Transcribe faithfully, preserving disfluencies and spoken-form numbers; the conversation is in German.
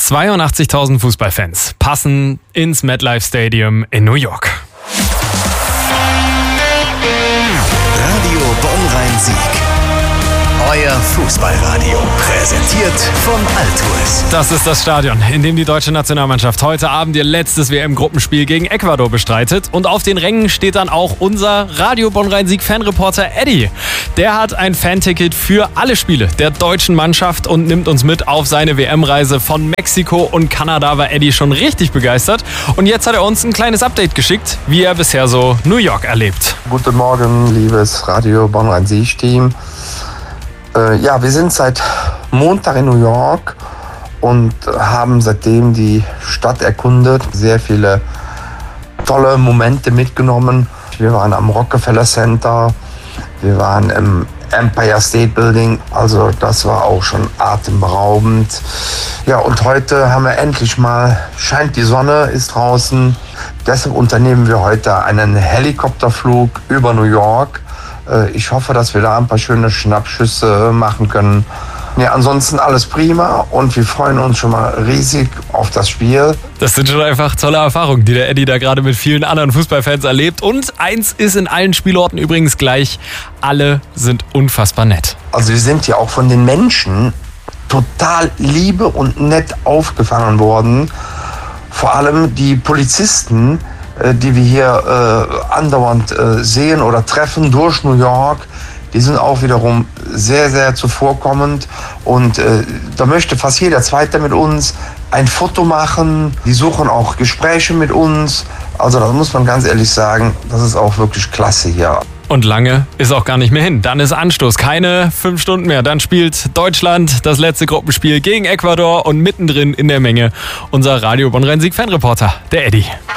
zweiundachtzigtausend Fußballfans passen ins MetLife Stadium in New York. Radio Bonn-Rhein-Sieg. Euer Fußballradio. Präsentiert von Altours. Das ist das Stadion, in dem die deutsche Nationalmannschaft heute Abend ihr letztes W M-Gruppenspiel gegen Ecuador bestreitet. Und auf den Rängen steht dann auch unser Radio Bonn-Rhein-Sieg-Fanreporter Eddie. Der hat ein Fanticket für alle Spiele der deutschen Mannschaft und nimmt uns mit auf seine W M-Reise von Mexiko und Kanada. War Eddie schon richtig begeistert. Und jetzt hat er uns ein kleines Update geschickt, wie er bisher so New York erlebt. Guten Morgen, liebes Radio Bonn-Rhein-Sieg-Team. Äh, ja, wir sind seit Montag in New York und haben seitdem die Stadt erkundet, sehr viele tolle Momente mitgenommen. Wir waren am Rockefeller Center, wir waren im Empire State Building, also das war auch schon atemberaubend. Ja, und heute haben wir endlich mal, scheint die Sonne, ist draußen. Deshalb unternehmen wir heute einen Helikopterflug über New York. Ich hoffe, dass wir da ein paar schöne Schnappschüsse machen können. Ja, ansonsten alles prima und wir freuen uns schon mal riesig auf das Spiel. Das sind schon einfach tolle Erfahrungen, die der Eddie da gerade mit vielen anderen Fußballfans erlebt. Und eins ist in allen Spielorten übrigens gleich: alle sind unfassbar nett. Also wir sind ja auch von den Menschen total liebe und nett aufgefangen worden. Vor allem die Polizisten, die wir hier äh, andauernd äh, sehen oder treffen durch New York, die sind auch wiederum sehr, sehr zuvorkommend. Und äh, da möchte fast jeder Zweite mit uns ein Foto machen. Die suchen auch Gespräche mit uns. Also das muss man ganz ehrlich sagen, das ist auch wirklich klasse hier. Und lange ist auch gar nicht mehr hin. Dann ist Anstoß. Keine fünf Stunden mehr. Dann spielt Deutschland das letzte Gruppenspiel gegen Ecuador und mittendrin in der Menge unser Radio Bonn-Rhein-Sieg-Fanreporter, der Eddie.